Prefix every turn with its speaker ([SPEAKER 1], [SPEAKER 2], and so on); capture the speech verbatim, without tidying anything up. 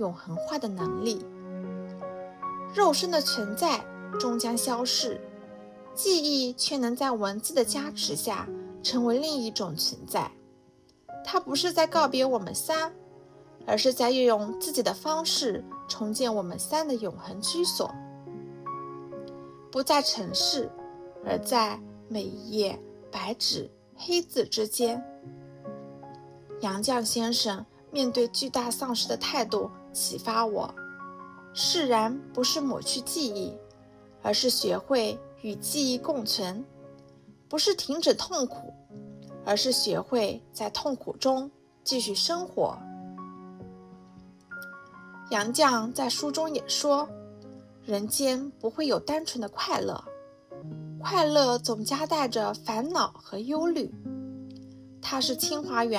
[SPEAKER 1] 永恒化的能力。肉身的存在终将消逝，记忆却能在文字的加持下成为另一种存在。它不是在告别我们仨，而是在运用自己的方式重建我们三的永恒居所，不在城市，而在每一页白纸黑字之间。杨绛先生面对巨大丧失的态度启发我，释然不是抹去记忆，而是学会与记忆共存；不是停止痛苦，而是学会在痛苦中继续生活。杨绛在书中也说，人间不会有单纯的快乐，快乐总夹带着烦恼和忧虑。他是清华园